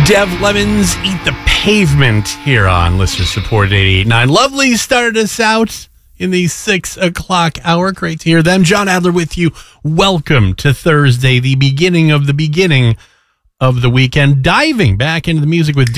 Dev Lemons Eat the Pavement here on Listener Support 88.9. Lovely started us out in the 6 o'clock hour. Great to hear them. John Adler with you. Welcome to Thursday, the beginning of the weekend. Diving back into the music with